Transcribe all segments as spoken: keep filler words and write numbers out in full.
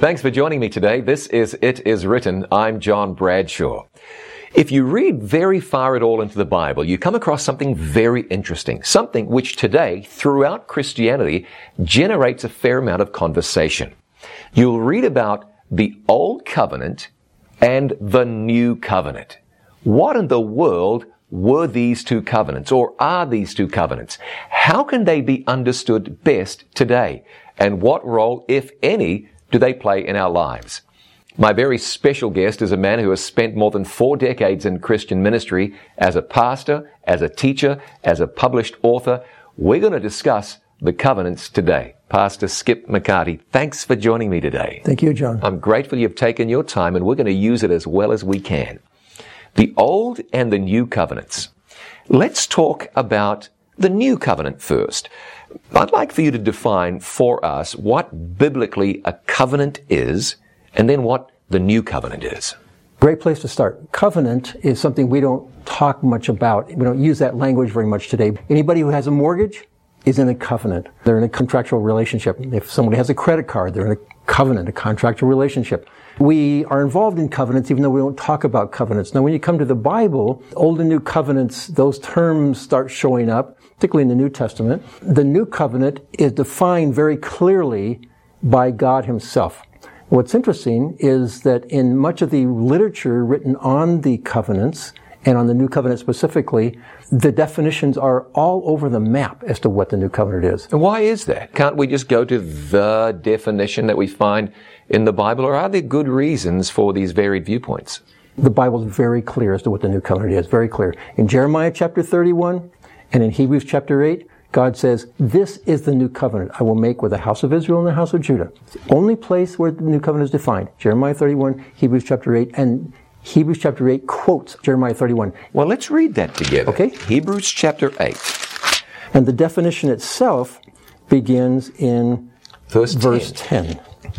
Thanks for joining me today. This is It Is Written. I'm John Bradshaw. If you read very far at all into the Bible, you come across something very interesting, something which today, throughout Christianity, generates a fair amount of conversation. You'll read about the Old Covenant and the New Covenant. What in the world were these two covenants, or are these two covenants? How can they be understood best today? And what role, if any, do they play in our lives? My very special guest is a man who has spent more than four decades in Christian ministry as a pastor, as a teacher, as a published author. We're going to discuss the covenants today. Pastor Skip McCarty, thanks for joining me today. Thank you, John. I'm grateful you've taken your time, and we're going to use it as well as we can. The Old and the New Covenants. Let's talk about the New Covenant first. I'd like for you to define for us what biblically a covenant is, and then what the New Covenant is. Great place to start. Covenant is something we don't talk much about. We don't use that language very much today. Anybody who has a mortgage is in a covenant. They're in a contractual relationship. If somebody has a credit card, they're in a covenant, a contractual relationship. We are involved in covenants even though we don't talk about covenants. Now when you come to the Bible, Old and New Covenants, those terms start showing up, particularly in the New Testament. The New Covenant is defined very clearly by God Himself. What's interesting is that in much of the literature written on the covenants, and on the New Covenant specifically, the definitions are all over the map as to what the New Covenant is. And why is that? Can't we just go to the definition that we find in the Bible, or are there good reasons for these varied viewpoints? The Bible is very clear as to what the New Covenant is, very clear. In Jeremiah chapter thirty-one and in Hebrews chapter eight, God says, this is the new covenant I will make with the house of Israel and the house of Judah. It's the only place where the new covenant is defined. Jeremiah thirty-one, Hebrews chapter eight, and Hebrews chapter eight quotes Jeremiah thirty-one. Well, let's read that together. Okay. Hebrews chapter eight. And the definition itself begins in Verse ten. verse ten.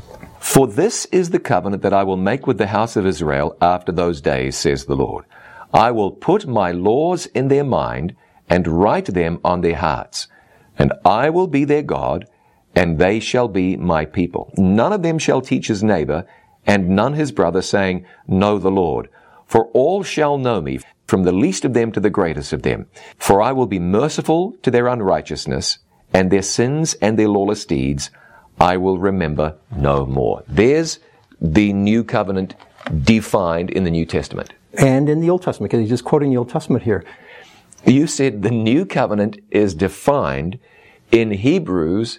For this is the covenant that I will make with the house of Israel after those days, says the Lord. I will put my laws in their mind and write them on their hearts. And I will be their God, and they shall be my people. None of them shall teach his neighbor, and none his brother, saying, Know the Lord. For all shall know me, from the least of them to the greatest of them. For I will be merciful to their unrighteousness, and their sins and their lawless deeds I will remember no more. There's the New Covenant defined in the New Testament. And in the Old Testament, because he's just quoting the Old Testament here. You said the New Covenant is defined in Hebrews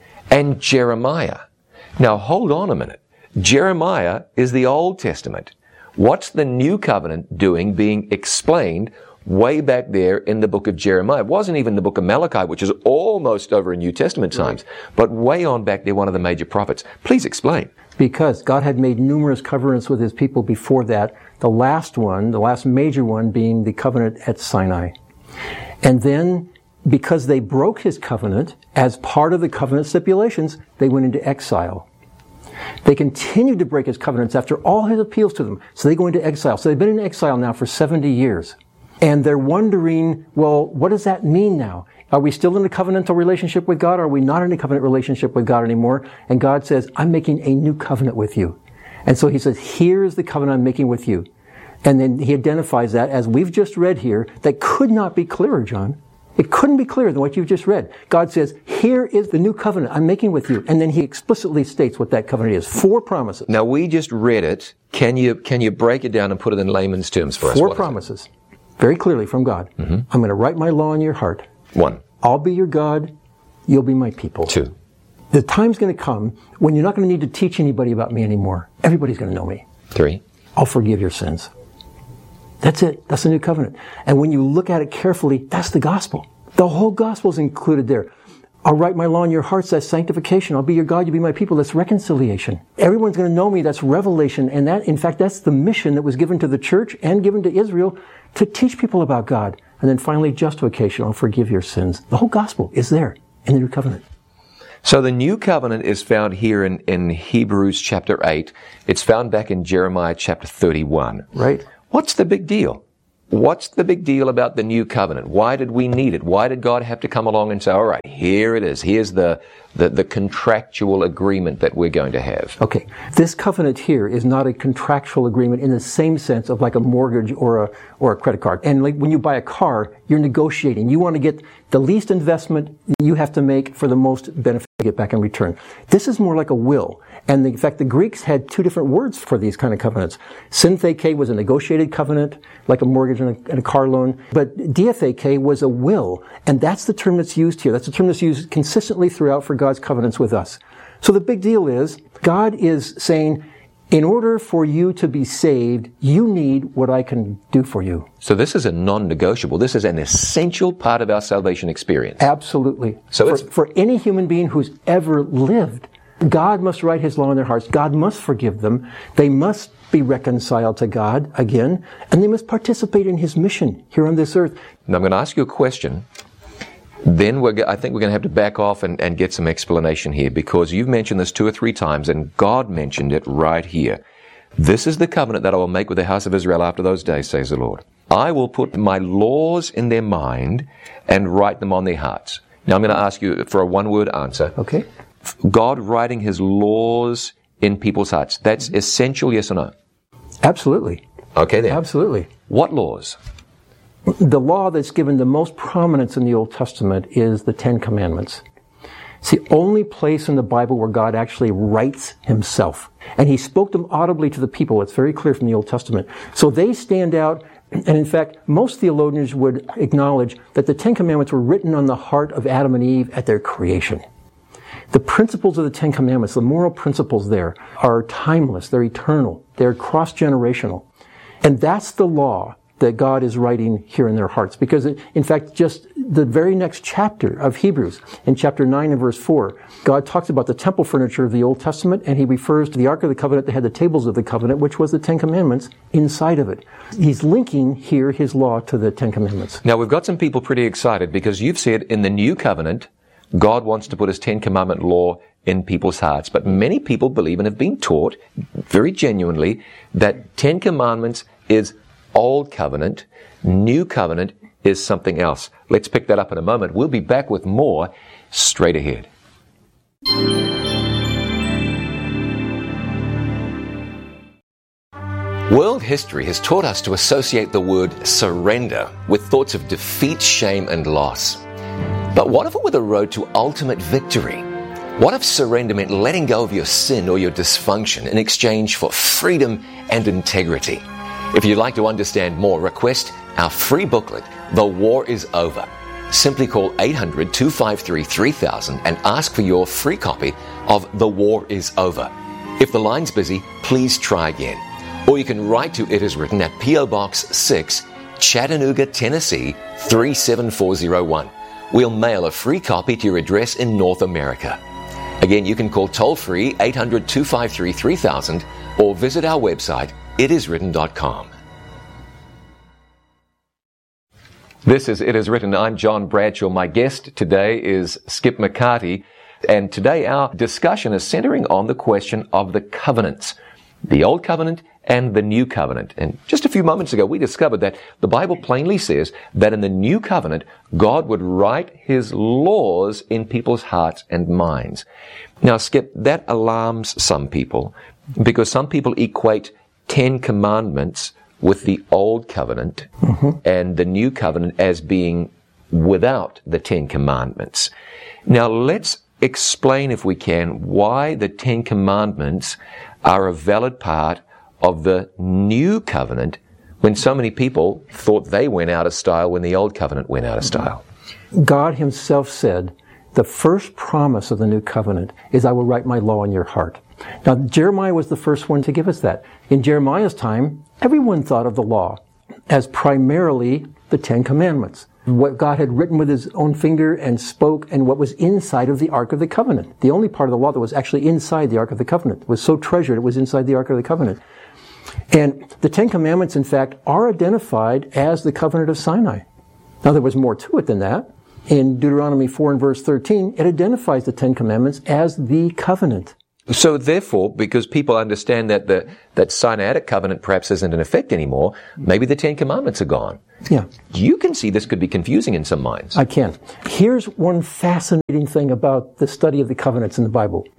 and Jeremiah. Now hold on a minute. Jeremiah is the Old Testament. What's the New Covenant doing being explained way back there in the book of Jeremiah? It wasn't even the book of Malachi, which is almost over in New Testament times, right, but way on back there, one of the major prophets. Please explain. Because God had made numerous covenants with His people before that, the last one, the last major one being the covenant at Sinai. And then, because they broke His covenant, as part of the covenant stipulations, they went into exile. They continued to break His covenants after all His appeals to them, so they go into exile. So they've been in exile now for seventy years. And they're wondering, well, what does that mean now? Are we still in a covenantal relationship with God? Or are we not in a covenant relationship with God anymore? And God says, I'm making a new covenant with you. And so He says, here's the covenant I'm making with you. And then He identifies that, as we've just read here, that could not be clearer, John. It couldn't be clearer than what you've just read. God says, here is the new covenant I'm making with you. And then He explicitly states what that covenant is. Four promises. Now, we just read it. Can you, can you break it down and put it in layman's terms for us? Four promises. Very clearly from God. Mm-hmm. I'm going to write my law in your heart. One. I'll be your God. You'll be my people. Two. The time's going to come when you're not going to need to teach anybody about me anymore. Everybody's going to know me. Three. I'll forgive your sins. That's it. That's the new covenant. And when you look at it carefully, that's the gospel. The whole gospel is included there. I'll write my law in your hearts. That's sanctification. I'll be your God. You'll be my people. That's reconciliation. Everyone's going to know me. That's revelation. And that, in fact, that's the mission that was given to the church and given to Israel, to teach people about God. And then finally, justification. I'll forgive your sins. The whole gospel is there in the new covenant. So the new covenant is found here in, in Hebrews chapter eight. It's found back in Jeremiah chapter thirty-one. Right. What's the big deal? What's the big deal about the new covenant? Why did we need it? Why did God have to come along and say, all right, here it is. Here's the, the, the contractual agreement that we're going to have. Okay. This covenant here is not a contractual agreement in the same sense of like a mortgage or a or a credit card. And like when you buy a car, you're negotiating. You want to get the least investment you have to make for the most benefit to get back in return. This is more like a will. And the, in fact, the Greeks had two different words for these kind of covenants. Syntheke was a negotiated covenant, like a mortgage and a, and a car loan. But diatheke was a will. And that's the term that's used here. That's the term that's used consistently throughout for God's covenants with us. So the big deal is, God is saying, in order for you to be saved, you need what I can do for you. So this is a non-negotiable. This is an essential part of our salvation experience. Absolutely. So for, it's, for any human being who's ever lived, God must write His law in their hearts. God must forgive them. They must be reconciled to God again, and they must participate in His mission here on this earth. Now I'm going to ask you a question. Then we're, I think we're going to have to back off and, and get some explanation here, because you've mentioned this two or three times, and God mentioned it right here. This is the covenant that I will make with the house of Israel after those days, says the Lord. I will put my laws in their mind and write them on their hearts. Now I'm going to ask you for a one-word answer. Okay. God writing His laws in people's hearts. That's essential, yes or no? Absolutely. Okay then. Absolutely. What laws? The law that's given the most prominence in the Old Testament is the Ten Commandments. It's the only place in the Bible where God actually writes Himself. And He spoke them audibly to the people. It's very clear from the Old Testament. So they stand out. And in fact, most theologians would acknowledge that the Ten Commandments were written on the heart of Adam and Eve at their creation. The principles of the Ten Commandments, the moral principles there, are timeless. They're eternal. They're cross-generational. And that's the law that God is writing here in their hearts. Because, it, in fact, just the very next chapter of Hebrews, in chapter nine and verse four, God talks about the temple furniture of the Old Testament, and He refers to the Ark of the Covenant that had the tables of the covenant, which was the Ten Commandments, inside of it. He's linking here His law to the Ten Commandments. Now, we've got some people pretty excited because you've said in the New Covenant, God wants to put His Ten Commandment law in people's hearts. But many people believe and have been taught, very genuinely, that Ten Commandments is Old Covenant, New Covenant is something else. Let's pick that up in a moment. We'll be back with more straight ahead. World history has taught us to associate the word surrender with thoughts of defeat, shame, and loss. But what if it were the road to ultimate victory? What if surrender meant letting go of your sin or your dysfunction in exchange for freedom and integrity? If you'd like to understand more, request our free booklet, The War is Over. Simply call eight hundred, two five three, three thousand and ask for your free copy of The War is Over. If the line's busy, please try again. Or you can write to It Is Written at P O Box six, Chattanooga, Tennessee, three seven four zero one. We'll mail a free copy to your address in North America. Again, you can call toll-free eight hundred, two five three, three thousand or visit our website, it is written dot com. This is It Is Written. I'm John Bradshaw. My guest today is Skip McCarty, and today our discussion is centering on the question of the covenants, the Old Covenant and the New Covenant. And just a few moments ago, we discovered that the Bible plainly says that in the New Covenant, God would write His laws in people's hearts and minds. Now, Skip, that alarms some people, because some people equate Ten Commandments with the Old Covenant mm-hmm. and the New Covenant as being without the Ten Commandments. Now, let's explain, if we can, why the Ten Commandments are a valid part of the New Covenant when so many people thought they went out of style when the Old Covenant went out of style. God Himself said, the first promise of the New Covenant is, I will write my law in your heart. Now, Jeremiah was the first one to give us that. In Jeremiah's time, everyone thought of the law as primarily the Ten Commandments, what God had written with His own finger and spoke, and what was inside of the Ark of the Covenant. The only part of the law that was actually inside the Ark of the Covenant. It was so treasured, it was inside the Ark of the Covenant. And the Ten Commandments, in fact, are identified as the Covenant of Sinai. Now, there was more to it than that. In Deuteronomy four and verse thirteen, it identifies the Ten Commandments as the covenant. So therefore, because people understand that the that Sinaitic covenant perhaps isn't in effect anymore, maybe the Ten Commandments are gone. Yeah. You can see this could be confusing in some minds. I can. Here's one fascinating thing about the study of the covenants in the Bible.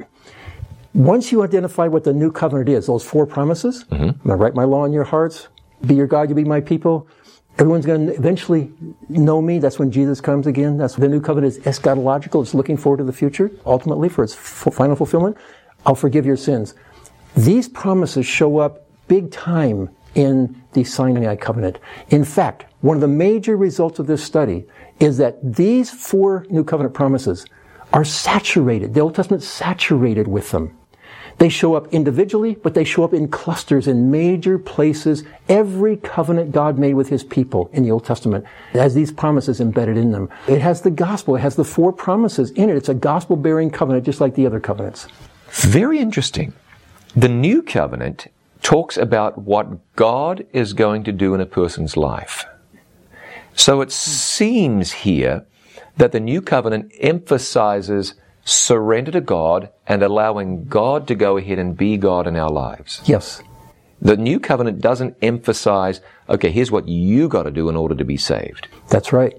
Once you identify what the new covenant is, those four promises, mm-hmm. I'm going to write my law in your hearts, be your God, you be my people. Everyone's going to eventually know me. That's when Jesus comes again. That's the new covenant is eschatological. It's looking forward to the future, ultimately, for its f- final fulfillment. I'll forgive your sins. These promises show up big time in the Sinai covenant. In fact, one of the major results of this study is that these four new covenant promises are saturated. The Old Testament's saturated with them. They show up individually, but they show up in clusters in major places. Every covenant God made with His people in the Old Testament has these promises embedded in them. It has the gospel. It has the four promises in it. It's a gospel-bearing covenant, just like the other covenants. Very interesting. The New Covenant talks about what God is going to do in a person's life. So it seems here that the New Covenant emphasizes surrender to God and allowing God to go ahead and be God in our lives. Yes. The New Covenant doesn't emphasize, okay, here's what you got to do in order to be saved. That's right.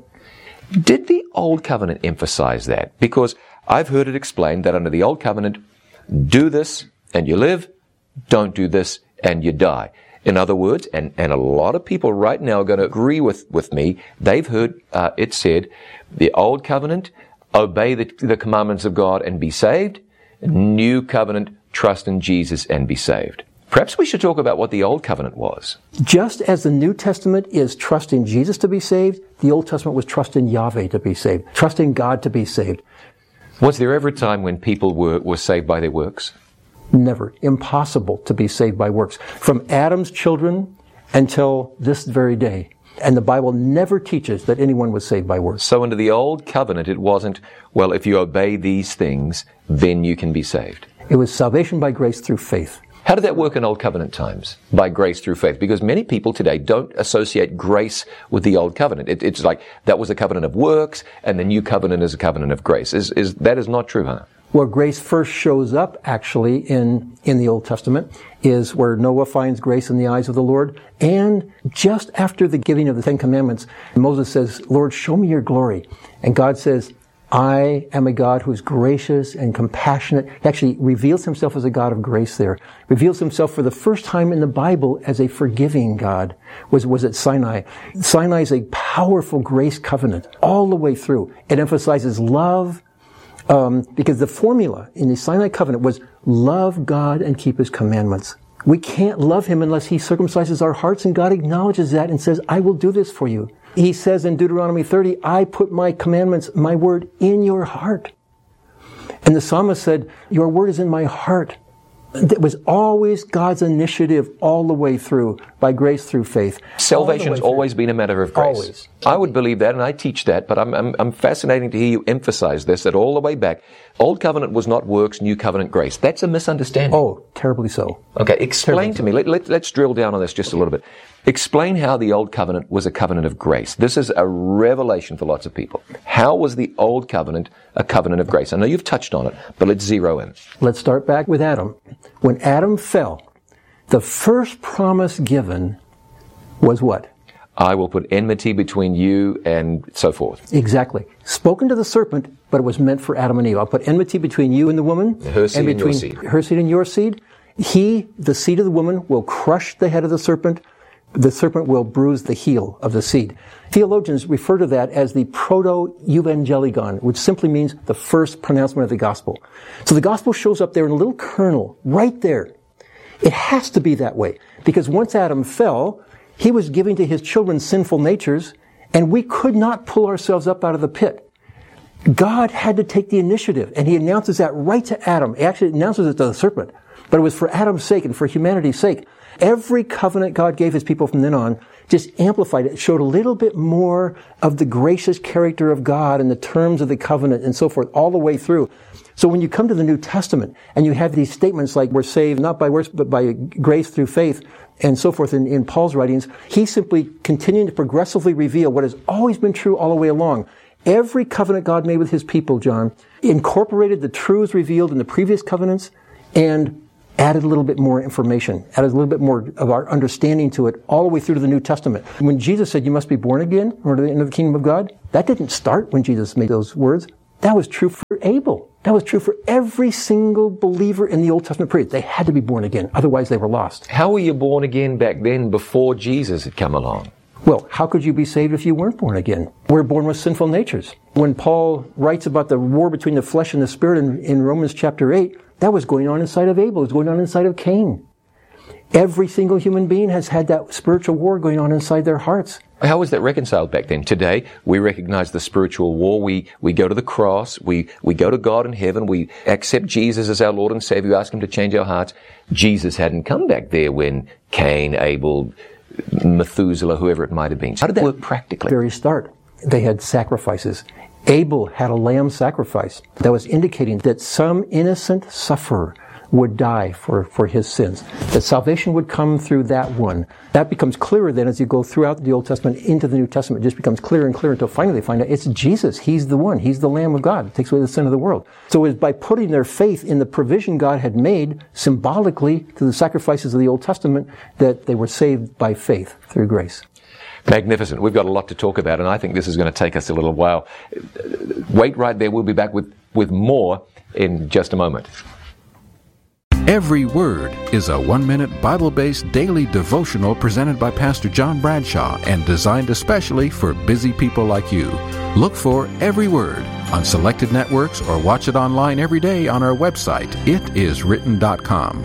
Did the Old Covenant emphasize that? Because I've heard it explained that under the Old Covenant, do this and you live, don't do this and you die. In other words, and, and a lot of people right now are going to agree with, with me, they've heard uh, it said, the Old Covenant, obey the, the commandments of God and be saved. New Covenant, trust in Jesus and be saved. Perhaps we should talk about what the Old Covenant was. Just as the New Testament is trust in Jesus to be saved, the Old Testament was trust in Yahweh to be saved, trust in God to be saved. Was there ever a time when people were, were saved by their works? Never. Impossible to be saved by works. From Adam's children until this very day. And the Bible never teaches that anyone was saved by works. So under the Old Covenant, it wasn't, well, if you obey these things, then you can be saved. It was salvation by grace through faith. How did that work in Old Covenant times? By grace through faith. Because many people today don't associate grace with the Old Covenant. It, it's like that was a covenant of works, and the New Covenant is a covenant of grace. Is, is that is not true, huh? Where grace first shows up, actually, in, in the Old Testament, is where Noah finds grace in the eyes of the Lord. And just after the giving of the Ten Commandments, Moses says, Lord, show me your glory. And God says, I am a God who is gracious and compassionate. He actually reveals himself as a God of grace there. Reveals himself for the first time in the Bible as a forgiving God. Was, was at Sinai. Sinai is a powerful grace covenant all the way through. It emphasizes love, um, because the formula in the Sinai covenant was love God and keep His commandments. We can't love Him unless He circumcises our hearts, and God acknowledges that and says, I will do this for you. He says in Deuteronomy thirty, I put my commandments, my word, in your heart. And the psalmist said, your word is in my heart. It was always God's initiative all the way through, by grace through faith. Salvation's always been a matter of grace. Always. I would believe that, and I teach that, but I'm, I'm, I'm fascinating to hear you emphasize this, that all the way back, Old Covenant was not works, New Covenant grace. That's a misunderstanding. Oh, terribly so. Okay, explain terribly to me, let, let, let's drill down on this just a little bit. Explain how the Old Covenant was a covenant of grace. This is a revelation for lots of people. How was the Old Covenant a covenant of grace? I know you've touched on it, but let's zero in. Let's start back with Adam. When Adam fell, the first promise given was what? I will put enmity between you and so forth. Exactly. Spoken to the serpent, but it was meant for Adam and Eve. I'll put enmity between you and the woman. Her seed and between and your seed. Her seed and your seed. He, the seed of the woman, will crush the head of the serpent. The serpent will bruise the heel of the seed. Theologians refer to that as the proto-evangelion, which simply means the first pronouncement of the gospel. So the gospel shows up there in a little kernel, right there. It has to be that way, because once Adam fell, he was giving to his children sinful natures, and we could not pull ourselves up out of the pit. God had to take the initiative, and He announces that right to Adam. He actually announces it to the serpent, but it was for Adam's sake and for humanity's sake. Every covenant God gave His people from then on just amplified it. It showed a little bit more of the gracious character of God and the terms of the covenant and so forth all the way through. So when you come to the New Testament and you have these statements like we're saved not by works but by grace through faith and so forth in, in Paul's writings, he's simply continuing to progressively reveal what has always been true all the way along. Every covenant God made with His people, John, incorporated the truths revealed in the previous covenants and added a little bit more information, added a little bit more of our understanding to it all the way through to the New Testament. When Jesus said, you must be born again or to enter the kingdom of God, that didn't start when Jesus made those words. That was true for Abel. That was true for every single believer in the Old Testament period. They had to be born again, otherwise they were lost. How were you born again back then before Jesus had come along? Well, how could you be saved if you weren't born again? We're born with sinful natures. When Paul writes about the war between the flesh and the spirit in, in Romans chapter eight, that was going on inside of Abel. It was going on inside of Cain. Every single human being has had that spiritual war going on inside their hearts. How was that reconciled back then? Today, we recognize the spiritual war. We, we go to the cross. We, we go to God in heaven. We accept Jesus as our Lord and Savior. We ask Him to change our hearts. Jesus hadn't come back there when Cain, Abel, Methuselah, whoever it might have been. How did that work practically? At the very start, they had sacrifices. Abel had a lamb sacrifice that was indicating that some innocent sufferer would die for, for his sins. That salvation would come through that one. That becomes clearer then as you go throughout the Old Testament into the New Testament. It just becomes clearer and clearer until finally they find out it's Jesus. He's the one. He's the Lamb of God. It takes away the sin of the world. So it was by putting their faith in the provision God had made symbolically to the sacrifices of the Old Testament that they were saved by faith through grace. Magnificent. We've got a lot to talk about, and I think this is going to take us a little while. Wait right there. We'll be back with, with more in just a moment. Every Word is a one-minute Bible-based daily devotional presented by Pastor John Bradshaw and designed especially for busy people like you. Look for Every Word on selected networks or watch it online every day on our website, it is written dot com.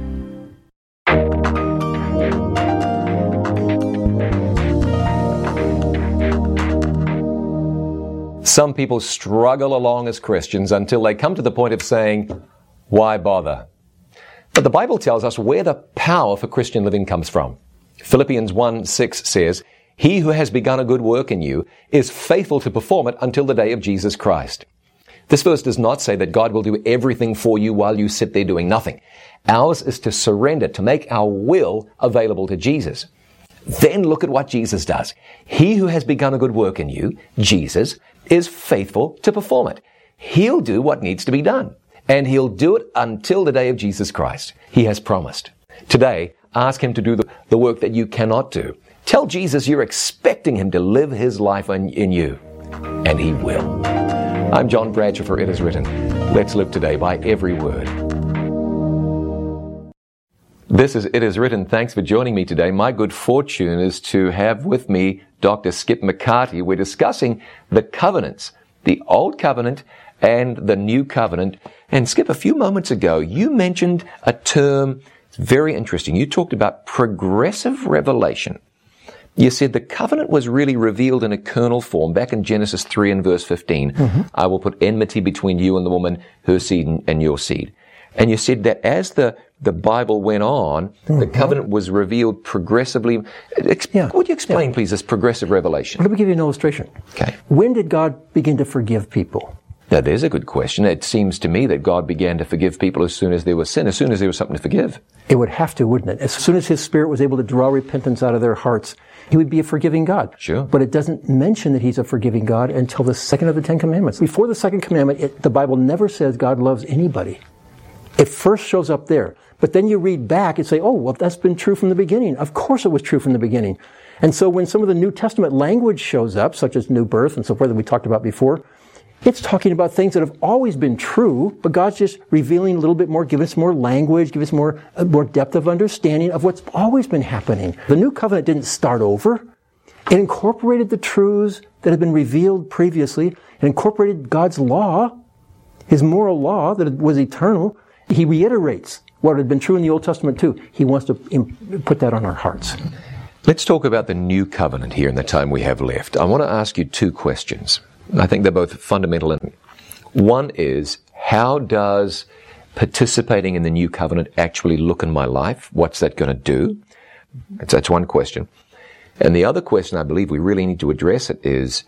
Some people struggle along as Christians until they come to the point of saying, why bother? But the Bible tells us where the power for Christian living comes from. Philippians one six says, he who has begun a good work in you is faithful to perform it until the day of Jesus Christ. This verse does not say that God will do everything for you while you sit there doing nothing. Ours is to surrender, to make our will available to Jesus. Then look at what Jesus does. He who has begun a good work in you, Jesus, is faithful to perform it. He'll do what needs to be done. And He'll do it until the day of Jesus Christ. He has promised. Today, ask Him to do the, the work that you cannot do. Tell Jesus you're expecting Him to live His life in, in you. And He will. I'm John Bradshaw for It Is Written. Let's live today by every word. This is It Is Written. Thanks for joining me today. My good fortune is to have with me Doctor Skip McCarty. We're discussing the covenants, the Old Covenant and the New Covenant. And Skip, a few moments ago, you mentioned a term very interesting. You talked about progressive revelation. You said the covenant was really revealed in a kernel form back in Genesis three and verse fifteen. Mm-hmm. I will put enmity between you and the woman, her seed and your seed. And you said that as the, the Bible went on, mm-hmm. the covenant was revealed progressively. Ex- yeah. Would you explain, yeah. please, this progressive revelation? Let me give you an illustration. Okay. When did God begin to forgive people? Now, there's a good question. It seems to me that God began to forgive people as soon as there was sin, as soon as there was something to forgive. It would have to, wouldn't it? As soon as His Spirit was able to draw repentance out of their hearts, He would be a forgiving God. Sure. But it doesn't mention that He's a forgiving God until the second of the Ten Commandments. Before the second commandment, it, the Bible never says God loves anybody. It first shows up there. But then you read back and say, oh, well, that's been true from the beginning. Of course it was true from the beginning. And so when some of the New Testament language shows up, such as new birth and so forth that we talked about before, it's talking about things that have always been true, but God's just revealing a little bit more, giving us more language, giving us more, uh, more depth of understanding of what's always been happening. The New Covenant didn't start over. It incorporated the truths that had been revealed previously. It incorporated God's law, His moral law that was eternal. He reiterates what had been true in the Old Testament too. He wants to imp- put that on our hearts. Let's talk about the New Covenant here in the time we have left. I want to ask you two questions. I think they're both fundamental. One is, how does participating in the New Covenant actually look in my life? What's that going to do? That's, that's one question. And the other question I believe we really need to address it is,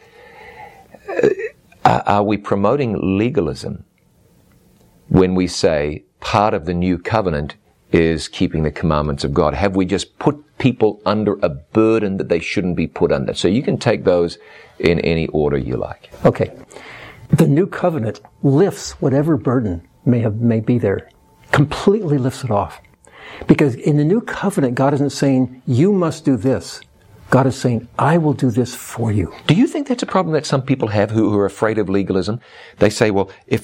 uh, are we promoting legalism when we say part of the New Covenant is keeping the commandments of God? Have we just put people under a burden that they shouldn't be put under? So you can take those in any order you like. Okay. The New Covenant lifts whatever burden may have may be there. completely lifts it off. Because in the new covenant, God isn't saying, you must do this. God is saying, I will do this for you. Do you think that's a problem that some people have who, who are afraid of legalism? They say, well, if